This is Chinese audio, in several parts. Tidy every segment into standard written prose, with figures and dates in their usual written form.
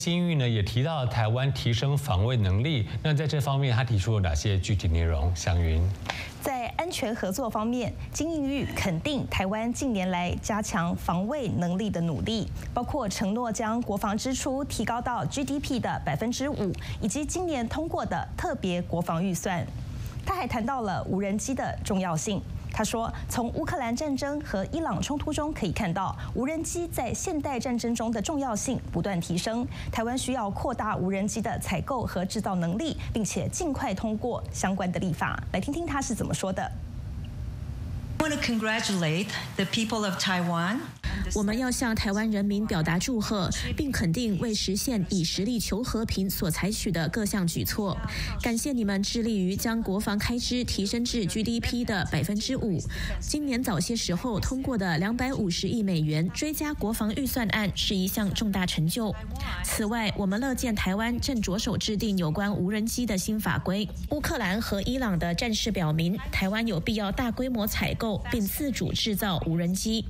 金玉呢也提到了台湾提升防卫能力，那在这方面他提出了哪些具体内容？祥云。 在安全合作方面，金应玉肯定台湾近年来加强防卫能力的努力，包括承诺将国防支出提高到 GDP 的5%，以及今年通过的特别国防预算。他还谈到了无人机的重要性。他说，从乌克兰战争和伊朗冲突中可以看到，无人机在现代战争中的重要性不断提升。台湾需要扩大无人机的采购和制造能力，并且尽快通过相关的立法。来听听他是怎么说的。 I want to congratulate the people of Taiwan. 我们要向台湾人民表达祝贺，并肯定为实现以实力求和平所采取的各项举措。感谢你们致力于将国防开支提升至 GDP 的5%。今年早些时候通过的250亿美元追加国防预算案是一项重大成就。此外，我们乐见台湾正着手制定有关无人机的新法规。乌克兰和伊朗的战事表明，台湾有必要大规模采购并自主制造无人机。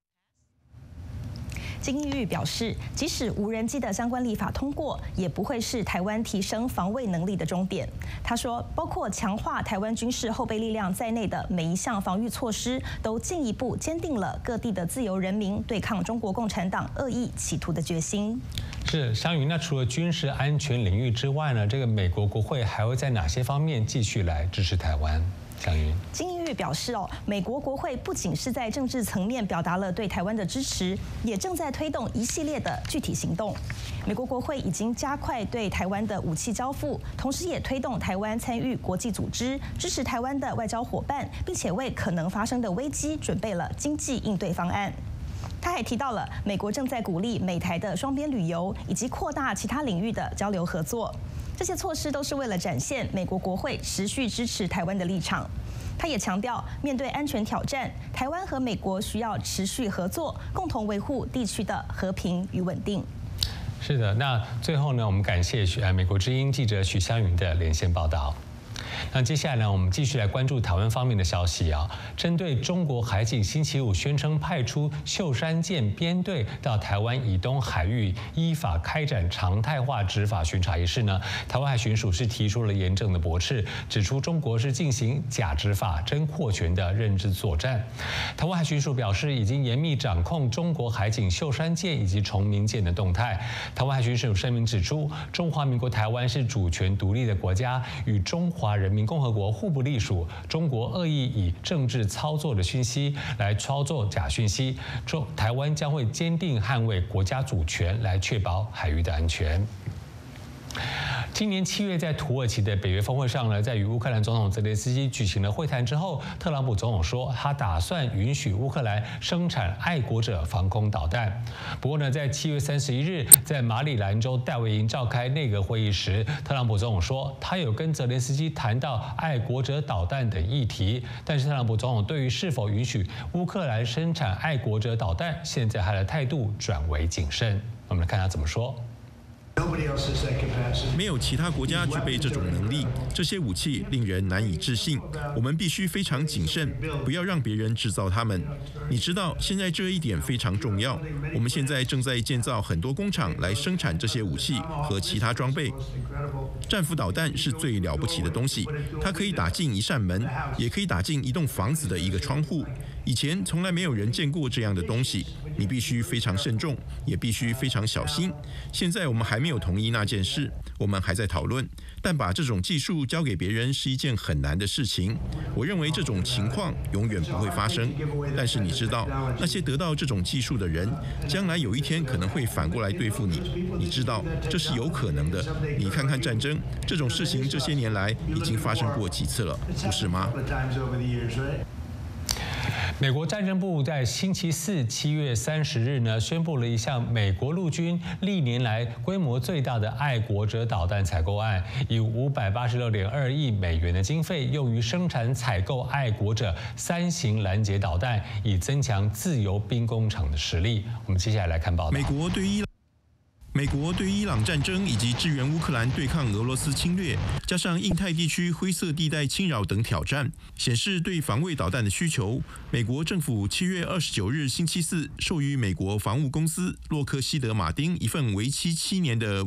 金应玉表示，即使无人机的相关立法通过，也不会是台湾提升防卫能力的终点。他说，包括强化台湾军事后备力量在内的每一项防御措施，都进一步坚定了各地的自由人民对抗中国共产党恶意企图的决心。 是湘云，那除了军事安全领域之外呢，这个美国国会还会在哪些方面继续来支持台湾？ 金应玉表示，美国国会不仅是在政治层面表达了对台湾的支持，也正在推动一系列的具体行动。美国国会已经加快对台湾的武器交付，同时也推动台湾参与国际组织，支持台湾的外交伙伴，并且为可能发生的危机准备了经济应对方案。他还提到了美国正在鼓励美台的双边旅游，以及扩大其他领域的交流合作。这些措施都是为了展现美国国会持续支持台湾的立场。他也强调，面对安全挑战，台湾和美国需要持续合作，共同维护地区的和平与稳定。 是的，那最后呢，我们感谢美国之音记者许湘云的连线报道。那接下来呢，我们继续来关注台湾方面的消息啊。针对中国海警星期五宣称派出秀山舰编队到台湾以东海域依法开展常态化执法巡查一事呢，台湾海巡署是提出了严正的驳斥，指出中国是进行假执法、真扩权的认知作战。台湾海巡署表示，已经严密掌控中国海警秀山舰以及崇明舰的动态。台湾海巡署声明指出，中华民国台湾是主权独立的国家，与中华人民共和国互不隶属。中国恶意以政治操作的讯息来操作假讯息，台湾将会坚定捍卫国家主权，来确保海域的安全。今年7月，在土耳其的北约峰会上呢，在与乌克兰总统泽连斯基举行了会谈之后，特朗普总统说，他打算允许乌克兰生产爱国者防空导弹。不过呢，在7月31日，在马里兰州戴维营召开内阁会议时，特朗普总统说，他有跟泽连斯基谈到爱国者导弹等议题，但是特朗普总统对于是否允许乌克兰生产爱国者导弹，现在他的态度转为谨慎。我们来看他怎么说。 没有其他国家具备这种能力，这些武器令人难以置信。我们必须非常谨慎，不要让别人制造它们。你知道，现在这一点非常重要。我们现在正在建造很多工厂来生产这些武器和其他装备。战斧导弹是最了不起的东西，它可以打进一扇门，也可以打进一栋房子的一个窗户。以前从来没有人见过这样的东西，你必须非常慎重，也必须非常小心。现在我们还没有同意那件事，我们还在讨论，但把这种技术交给别人是一件很难的事情。我认为这种情况永远不会发生，但是你知道，那些得到这种技术的人，将来有一天可能会反过来对付你。你知道，这是有可能的。你看看战争这种事情，这些年来已经发生过几次了，不是吗？ 美国战争部在星期四7月30日呢，宣布了一项美国陆军历年来规模最大的爱国者导弹采购案，以586.2亿美元的经费用于生产采购爱国者3型拦截导弹，以增强自由兵工厂的实力。我们接下来看报道。 美国对伊朗战争以及支援乌克兰对抗俄罗斯侵略，加上印太地区灰色地带侵扰等挑战，显示对防卫导弹的需求。美国政府7月29日星期四授予美国防务公司洛克希德马丁一份为期7年的